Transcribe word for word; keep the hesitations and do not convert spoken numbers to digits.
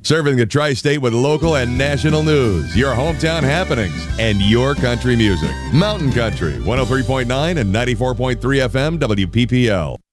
Serving the tri-state with local and national news, your hometown happenings, and your country music. Mountain Country, one oh three point nine and ninety-four point three F M W P P L.